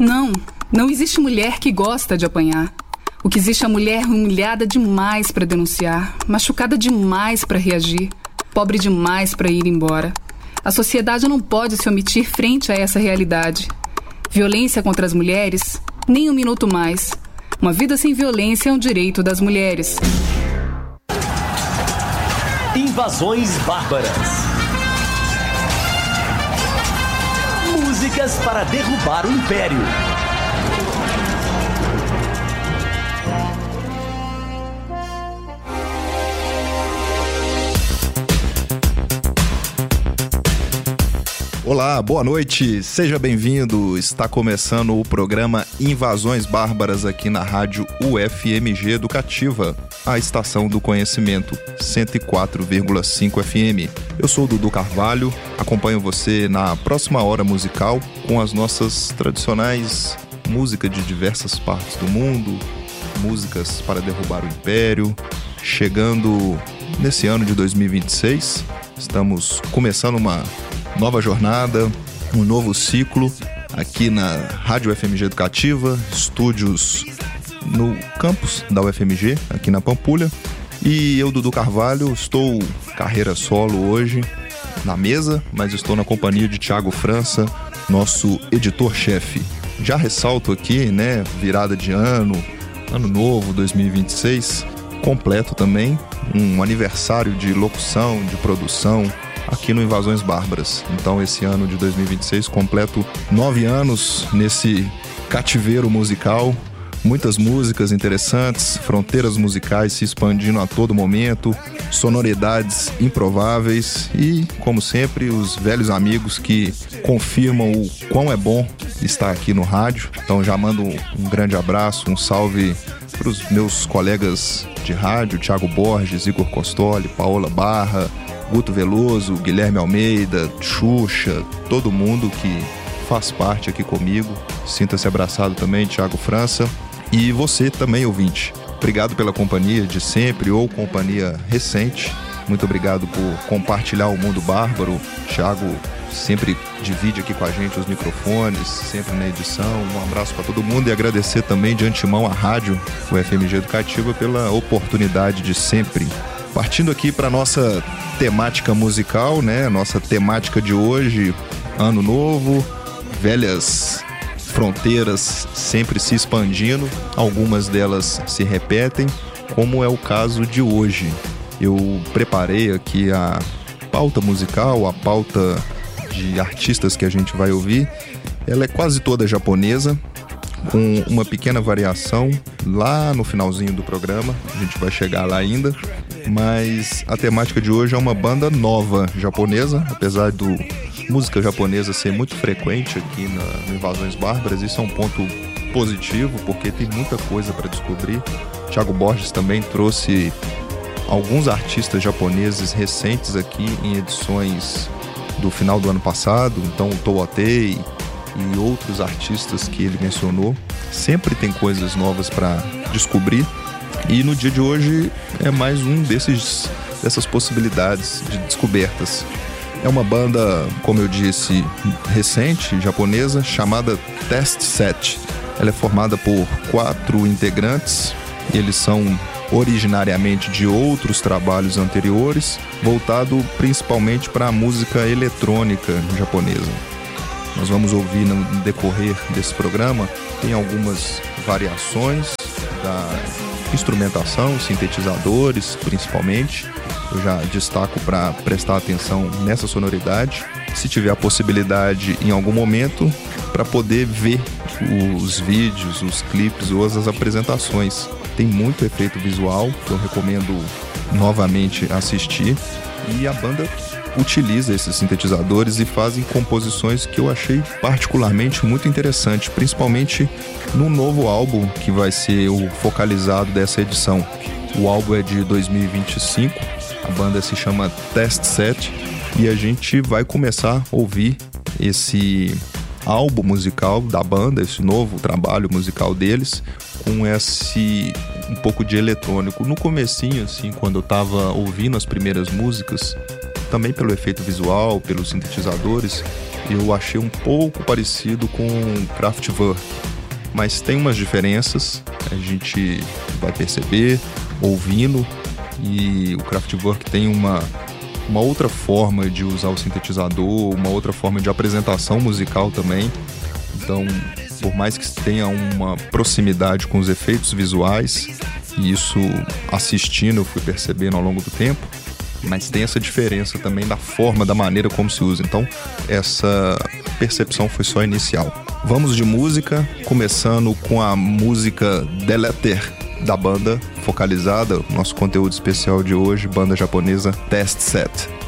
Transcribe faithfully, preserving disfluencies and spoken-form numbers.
Não, não existe mulher que gosta de apanhar. O que existe é a mulher humilhada demais para denunciar, machucada demais para reagir, pobre demais para ir embora. A sociedade não pode se omitir frente a essa realidade. Violência contra as mulheres? Nem um minuto mais. Uma vida sem violência é um direito das mulheres. Invasões bárbaras. Músicas para derrubar o império. Olá, boa noite, seja bem-vindo. Está começando o programa Invasões Bárbaras aqui na rádio U F M G Educativa, a estação do conhecimento, cento e quatro vírgula cinco F M. Eu sou o Dudu Carvalho, acompanho você na próxima hora musical com as nossas tradicionais músicas de diversas partes do mundo, músicas para derrubar o império. Chegando nesse ano de dois mil e vinte e seis, estamos começando uma nova jornada, um novo ciclo aqui na Rádio U F M G Educativa, estúdios no campus da U F M G, aqui na Pampulha. E eu, Dudu Carvalho, estou carreira solo hoje na mesa, mas estou na companhia de Thiago França, nosso editor-chefe. Já ressalto aqui, né, virada de ano, ano novo, dois mil e vinte e seis, completo também, um aniversário de locução, de produção, aqui no Invasões Bárbaras. Então esse ano de dois mil e vinte e seis completo nove anos nesse cativeiro musical, muitas músicas interessantes, fronteiras musicais se expandindo a todo momento, sonoridades improváveis e, como sempre, os velhos amigos que confirmam o quão é bom estar aqui no rádio. Então já mando um grande abraço, um salve para os meus colegas de rádio, Thiago Borges, Igor Costoli, Paola Barra, Guto Veloso, Guilherme Almeida, Xuxa, todo mundo que faz parte aqui comigo. Sinta-se abraçado também, Thiago França. E você também, ouvinte. Obrigado pela companhia de sempre ou companhia recente. Muito obrigado por compartilhar o mundo bárbaro. Thiago sempre divide aqui com a gente os microfones, sempre na edição. Um abraço para todo mundo e agradecer também de antemão à rádio U F M G Educativa pela oportunidade de sempre. Partindo aqui para nossa temática musical, né? Nossa temática de hoje, ano novo, velhas fronteiras sempre se expandindo, algumas delas se repetem, como é o caso de hoje. Eu preparei aqui a pauta musical, a pauta de artistas que a gente vai ouvir. Ela é quase toda japonesa, com uma pequena variação lá no finalzinho do programa, a gente vai chegar lá ainda. Mas a temática de hoje é uma banda nova japonesa, apesar do música japonesa ser muito frequente aqui na, no Invasões Bárbaras. Isso é um ponto positivo, porque tem muita coisa para descobrir. Thiago Borges também trouxe alguns artistas japoneses recentes aqui em edições do final do ano passado, então o Tootei e outros artistas que ele mencionou. Sempre tem coisas novas para descobrir. E no dia de hoje é mais um desses, dessas possibilidades de descobertas. É uma banda, como eu disse, recente, japonesa, chamada Test Set. Ela é formada por quatro integrantes. Eles são originariamente de outros trabalhos anteriores, voltado principalmente para a música eletrônica japonesa. Nós vamos ouvir no decorrer desse programa, tem algumas variações da instrumentação, sintetizadores principalmente. Eu já destaco para prestar atenção nessa sonoridade. Se tiver a possibilidade em algum momento, para poder ver os vídeos, os clipes ou as apresentações. Tem muito efeito visual que eu recomendo novamente assistir. E a banda utiliza esses sintetizadores e fazem composições que eu achei particularmente muito interessantes, principalmente no novo álbum que vai ser o focalizado dessa edição. O álbum é de dois mil e vinte e cinco, a banda se chama Test Set e a gente vai começar a ouvir esse álbum musical da banda, esse novo trabalho musical deles, com esse um pouco de eletrônico. No comecinho, assim, quando eu tava ouvindo as primeiras músicas, também pelo efeito visual, pelos sintetizadores, eu achei um pouco parecido com Kraftwerk, mas tem umas diferenças, a gente vai perceber ouvindo, e o Kraftwerk tem uma, uma outra forma de usar o sintetizador, uma outra forma de apresentação musical também. Então, por mais que tenha uma proximidade com os efeitos visuais, e isso assistindo eu fui percebendo ao longo do tempo, mas tem essa diferença também da forma, da maneira como se usa. Então, essa percepção foi só inicial. Vamos de música, começando com a música The Letter, da banda focalizada, nosso conteúdo especial de hoje, banda japonesa Test Set.